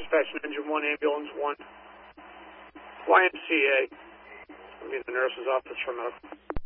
Dispatch Engine 1, Ambulance 1. YMCA. I'll be in the nurse's office for medical.